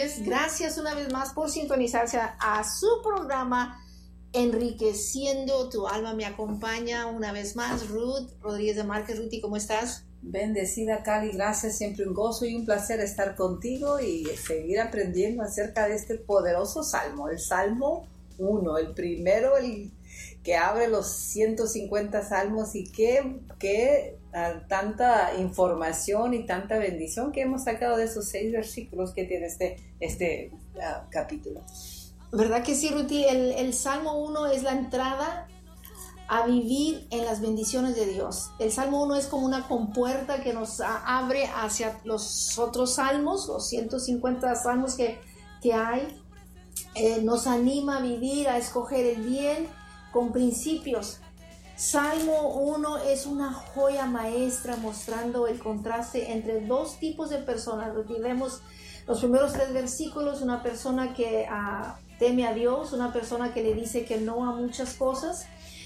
noches. Gracias una vez más por sintonizarse a su programa Enriqueciendo tu Alma. Me acompaña una vez más Ruth Rodríguez de Márquez. Ruthie, ¿cómo estás? Bendecida, Cali, gracias. Siempre un gozo y un placer estar contigo y seguir aprendiendo acerca de este poderoso salmo, el Salmo 1, el primero, el que abre los 150 salmos, y que tanta información y tanta bendición que hemos sacado de esos 6 versículos que tiene este capítulo. ¿Verdad que sí, Ruthie? El Salmo 1 es la entrada a vivir en las bendiciones de Dios. El Salmo 1 es como una compuerta que nos abre hacia los otros salmos, los 150 salmos que hay. Nos anima a vivir, a escoger el bien con principios. Salmo 1 es una joya maestra mostrando el contraste entre dos tipos de personas. Vemos los primeros 3 versículos, una persona que teme a Dios, una persona que le dice que no a muchas cosas.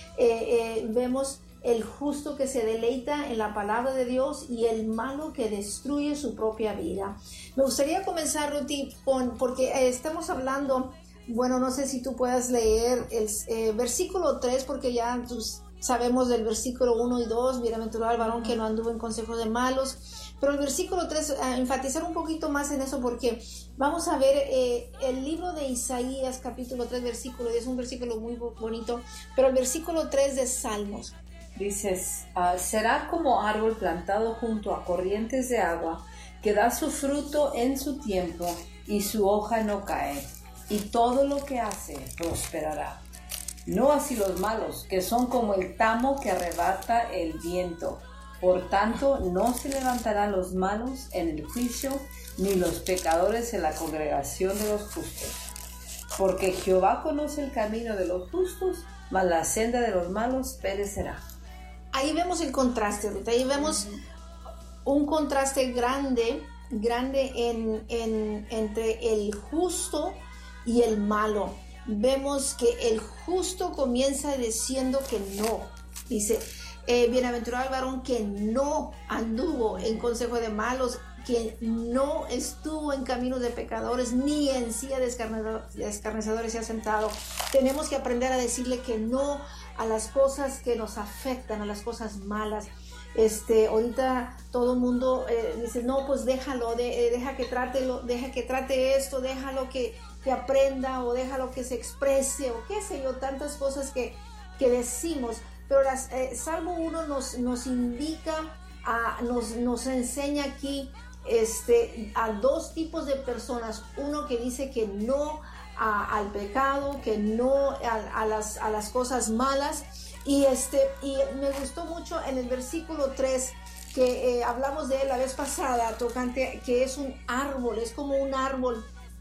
Vemos el justo que se deleita en la palabra de Dios y el malo que destruye su propia vida. Me gustaría comenzar, Ruthie, porque estamos hablando, bueno, no sé si tú puedas leer el versículo 3, porque ya sabemos del versículo 1 y 2, bienaventurado el varón que no anduvo en consejo de malos. Pero el versículo 3, enfatizar un poquito más en eso, porque vamos a ver el libro de Isaías, capítulo 3, versículo 10, es un versículo muy bonito, pero el versículo 3 de Salmos. Dices, será como árbol plantado junto a corrientes de agua, que da su fruto en su tiempo y su hoja no cae, y todo lo que hace prosperará. No así los malos, que son como el tamo que arrebata el viento. Por tanto, no se levantarán los malos en el juicio, ni los pecadores en la congregación de los justos. Porque Jehová conoce el camino de los justos, mas la senda de los malos perecerá. Ahí vemos el contraste, Ruth. Ahí vemos un contraste grande entre el justo y el malo. Vemos que el justo comienza diciendo que no. Dice, bienaventurado el varón que no anduvo en consejo de malos, que no estuvo en caminos de pecadores, ni en silla de escarnecedores se ha sentado. Tenemos que aprender a decirle que no a las cosas que nos afectan, a las cosas malas. Ahorita todo el mundo dice, no, pues déjalo, deja que trate esto, déjalo que aprenda, o déjalo que se exprese, o qué sé yo, tantas cosas que decimos. Pero Salmo 1 nos indica, nos enseña aquí a dos tipos de personas. Uno que dice que no al pecado, que no a las cosas malas. Y me gustó mucho en el versículo 3, que hablamos de él la vez pasada, tocante, que es un árbol, es como un árbol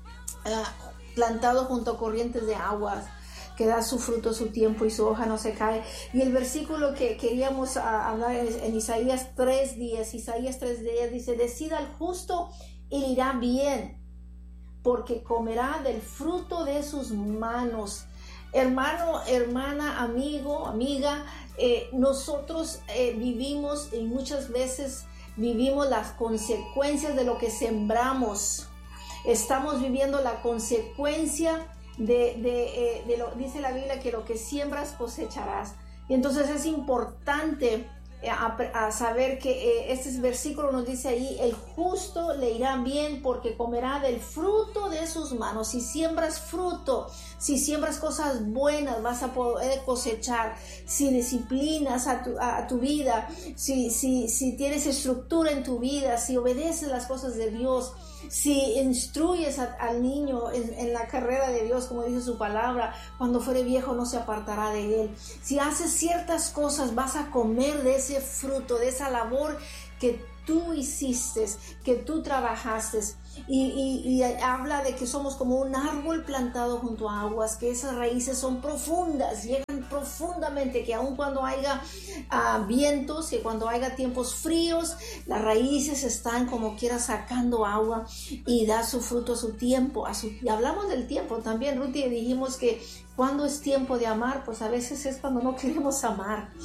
plantado junto a corrientes de aguas, que da su fruto a su tiempo y su hoja no se cae. Y el versículo que queríamos hablar en Isaías 3:10. Isaías 3:10 dice, decida al justo y le irá bien, porque comerá del fruto de sus manos. Hermano, hermana, amigo, amiga, nosotros vivimos, y muchas veces vivimos las consecuencias de lo que sembramos. Estamos viviendo la consecuencia dice la Biblia que lo que siembras cosecharás. Y entonces es importante a saber que este versículo nos dice ahí, el justo le irá bien porque comerá del fruto de sus manos. Si siembras fruto, si siembras cosas buenas, vas a poder cosechar. Si disciplinas a tu vida, si tienes estructura en tu vida, si obedeces las cosas de Dios, si instruyes al niño en la carrera de Dios, como dice su palabra, cuando fuere viejo no se apartará de él. Si haces ciertas cosas, vas a comer de ese fruto, de esa labor que tú hiciste, que tú trabajaste. Y habla de que somos como un árbol plantado junto a aguas, que esas raíces son profundas, llegan profundamente, que aun cuando haya vientos, que cuando haya tiempos fríos, las raíces están como quiera sacando agua y da su fruto a su tiempo. Y hablamos del tiempo también, Ruthie, dijimos que cuando es tiempo de amar, pues a veces es cuando no queremos amar.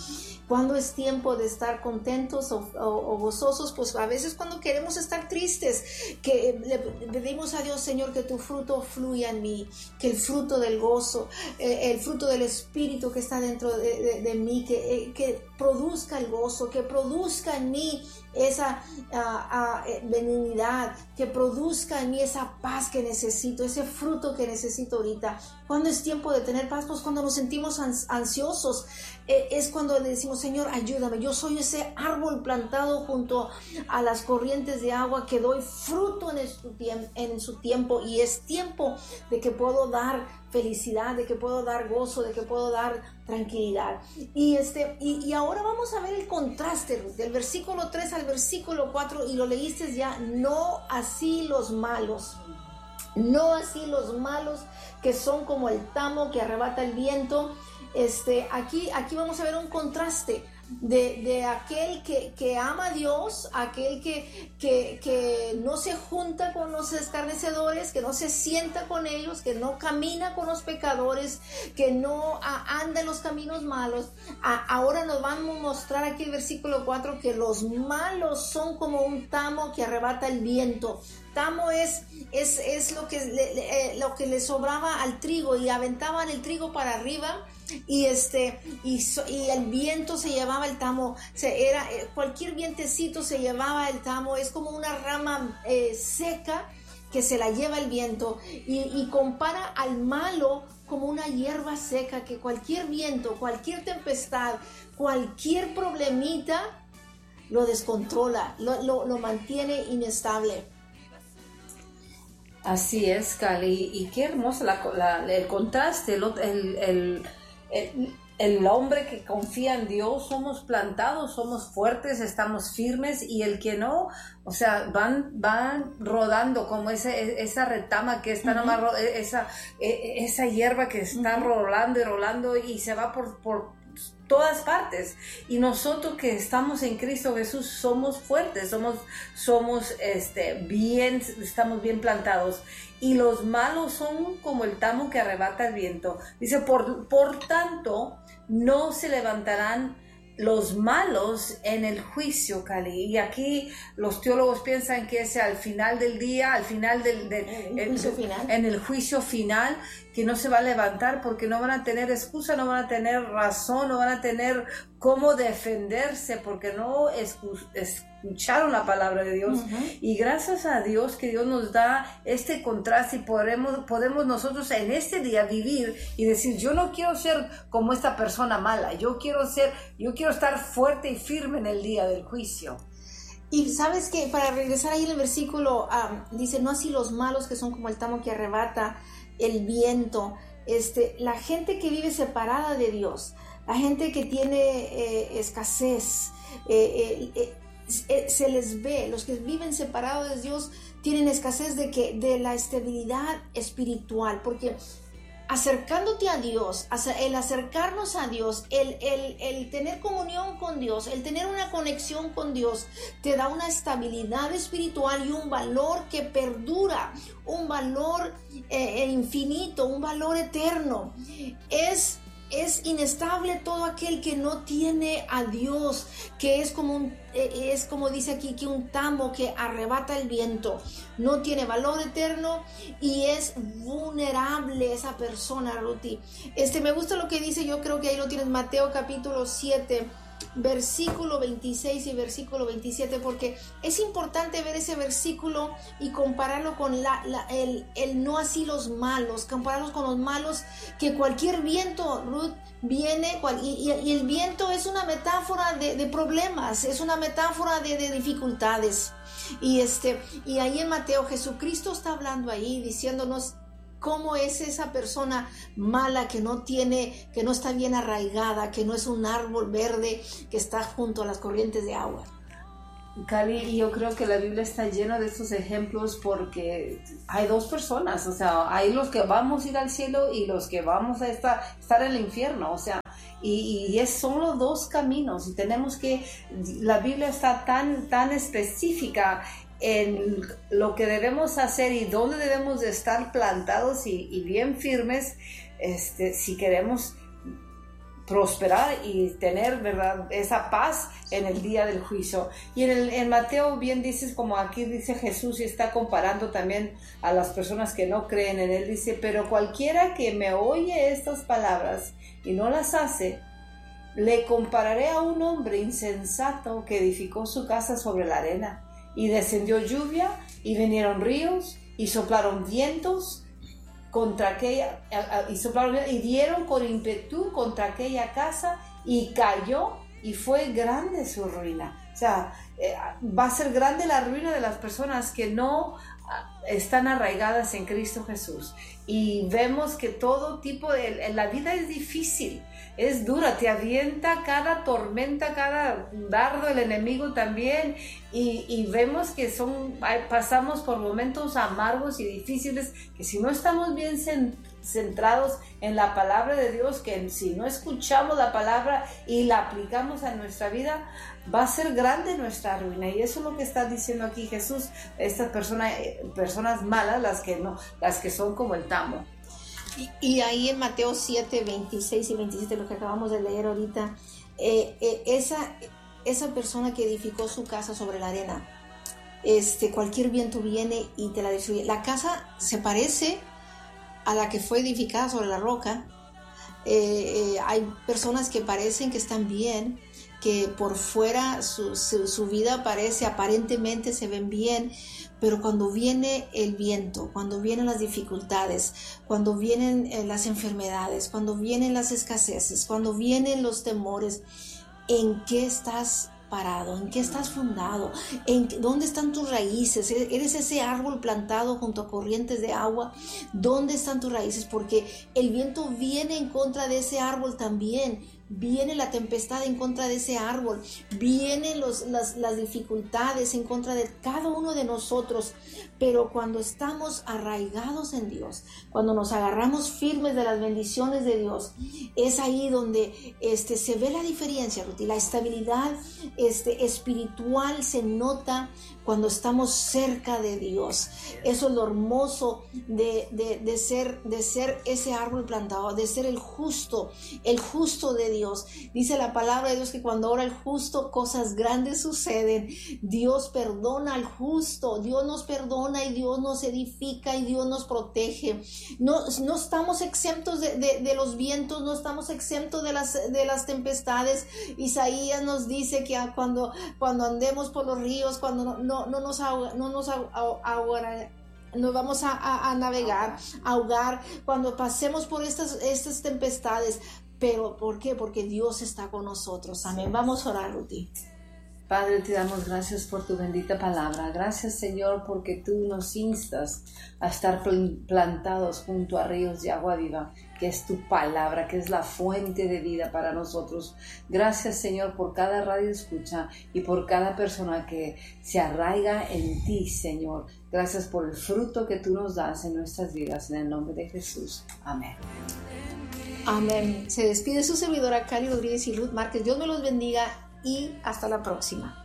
¿Cuándo es tiempo de estar contentos o gozosos? Pues a veces cuando queremos estar tristes, que le pedimos a Dios, Señor, que tu fruto fluya en mí, que el fruto del gozo, el fruto del Espíritu que está dentro de mí, que produzca el gozo, que produzca en mí esa benignidad, que produzca en mí esa paz que necesito, ese fruto que necesito ahorita. ¿Cuándo es tiempo de tener paz? Pues cuando nos sentimos ansiosos, es cuando le decimos, Señor, ayúdame, yo soy ese árbol plantado junto a las corrientes de agua que doy fruto en su tiempo, y es tiempo de que puedo dar felicidad, de que puedo dar gozo, de que puedo dar tranquilidad. Y ahora vamos a ver el contraste, Ruth, del versículo 3 al versículo 4, y lo leíste ya. No así los malos, no así los malos, que son como el tamo que arrebata el viento. Aquí vamos a ver un contraste de aquel que ama a Dios, aquel que no se junta con los escarnecedores, que no se sienta con ellos, que no camina con los pecadores, que no anda en los caminos malos. Ahora nos van a mostrar aquí el versículo 4 que los malos son como un tamo que arrebata el viento. Tamo es lo que le sobraba al trigo, y aventaban el trigo para arriba, y el viento se llevaba el tamo. Cualquier vientecito se llevaba el tamo. Es como una rama seca que se la lleva el viento, y compara al malo como una hierba seca, que cualquier viento, cualquier tempestad, cualquier problemita lo descontrola, lo mantiene inestable. Así es, Cali, y qué hermoso el contraste, el hombre que confía en Dios, somos plantados, somos fuertes, estamos firmes, y el que no, o sea, van rodando como esa retama que está nomás, esa hierba que está rolando y rolando, y se va por todas partes. Y nosotros que estamos en Cristo Jesús somos fuertes, estamos bien plantados. Y los malos son como el tamo que arrebata el viento. Dice, por tanto, no se levantarán los malos en el juicio, Cali. Y aquí los teólogos piensan que es al final del día, al final en el juicio final, que no se va a levantar, porque no van a tener excusa, no van a tener razón, no van a tener cómo defenderse, porque no escucharon la palabra de Dios. Y gracias a Dios que Dios nos da este contraste, y podemos nosotros en este día vivir y decir, yo no quiero ser como esta persona mala, yo quiero estar fuerte y firme en el día del juicio. Y sabes que, para regresar ahí en el versículo, dice, no así los malos, que son como el tamo que arrebata el viento. La gente que vive separada de Dios, la gente que tiene escasez, se les ve, los que viven separados de Dios tienen escasez de la estabilidad espiritual, porque acercándote a Dios, el acercarnos a Dios, el tener comunión con Dios, el tener una conexión con Dios, te da una estabilidad espiritual y un valor que perdura, un valor infinito, un valor eterno. Es inestable todo aquel que no tiene a Dios, que es como dice aquí, que un tamo que arrebata el viento. No tiene valor eterno y es vulnerable esa persona, Ruti. Me gusta lo que dice, yo creo que ahí lo tienes, Mateo capítulo 7, versículo 26 y versículo 27, porque es importante ver ese versículo y compararlo con el no así los malos, compararlos con los malos, que cualquier viento, Ruth, viene, y el viento es una metáfora de problemas, es una metáfora de dificultades, y ahí en Mateo Jesucristo está hablando ahí, diciéndonos cómo es esa persona mala que no está bien arraigada, que no es un árbol verde que está junto a las corrientes de agua. Cali, yo creo que la Biblia está llena de estos ejemplos, porque hay dos personas, o sea, hay los que vamos a ir al cielo y los que vamos a estar en el infierno, o sea, son los dos caminos, y tenemos que, la Biblia está tan específica en lo que debemos hacer y dónde debemos de estar plantados y bien firmes, si queremos prosperar y tener, ¿verdad?, esa paz en el día del juicio. Y en Mateo bien dices, como aquí dice Jesús, y está comparando también a las personas que no creen en él, dice, pero cualquiera que me oye estas palabras y no las hace, le compararé a un hombre insensato que edificó su casa sobre la arena, y descendió lluvia, y vinieron ríos, y soplaron vientos contra aquella, y dieron con ímpetu contra aquella casa, y cayó, y fue grande su ruina. O sea, va a ser grande la ruina de las personas que no están arraigadas en Cristo Jesús. Y vemos que todo tipo de... La vida es difícil, es dura, te avienta cada tormenta, cada dardo el enemigo también, y vemos que pasamos por momentos amargos y difíciles, que si no estamos bien centrados en la palabra de Dios, que si no escuchamos la palabra y la aplicamos a nuestra vida, va a ser grande nuestra ruina. Y eso es lo que está diciendo aquí Jesús. Estas personas malas, las que son como el tamo. Y ahí en Mateo 7, 26 y 27, lo que acabamos de leer ahorita, esa persona que edificó su casa sobre la arena, cualquier viento viene y te la destruye. La casa se parece a la que fue edificada sobre la roca. Hay personas que parecen que están bien, que por fuera su vida parece, aparentemente se ven bien, pero cuando viene el viento, cuando vienen las dificultades, cuando vienen las enfermedades, cuando vienen las escaseces, cuando vienen los temores, ¿en qué estás parado? ¿En qué estás fundado? ¿Dónde están tus raíces? ¿Eres ese árbol plantado junto a corrientes de agua? ¿Dónde están tus raíces? Porque el viento viene en contra de ese árbol también. Viene la tempestad en contra de ese árbol, vienen las dificultades en contra de cada uno de nosotros, pero cuando estamos arraigados en Dios, cuando nos agarramos firmes de las bendiciones de Dios, es ahí donde se ve la diferencia, Ruth, y la estabilidad espiritual se nota cuando estamos cerca de Dios. Eso es lo hermoso de ser ese árbol plantado, de ser el justo de Dios. Dice la palabra de Dios que cuando ora el justo, cosas grandes suceden. Dios perdona al justo, Dios nos perdona y Dios nos edifica y Dios nos protege. No estamos exentos de los vientos, no estamos exentos de las tempestades. Isaías nos dice que cuando andemos por los ríos, cuando no nos vamos a navegar, a ahogar, cuando pasemos por estas tempestades. Pero ¿por qué? Porque Dios está con nosotros. Amén. Vamos a orar, Ruti. Padre, te damos gracias por tu bendita palabra. Gracias, Señor, porque tú nos instas a estar plantados junto a ríos de agua viva, que es tu palabra, que es la fuente de vida para nosotros. Gracias, Señor, por cada radio escucha y por cada persona que se arraiga en ti, Señor. Gracias por el fruto que tú nos das en nuestras vidas, en el nombre de Jesús. Amén. Amén. Se despide su servidora Cari Rodríguez y Ruth Márquez. Dios me los bendiga y hasta la próxima.